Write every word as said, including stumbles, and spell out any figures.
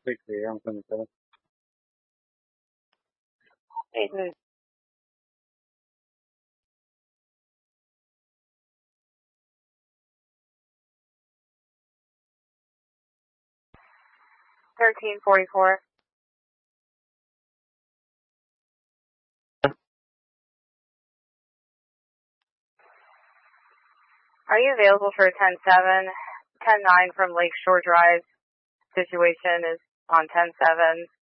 six here. I'm seventy-seven. Aiden. Thirteen forty-four. Are you available for ten seven? ten nine from Lakeshore Drive. Situation is on ten seven.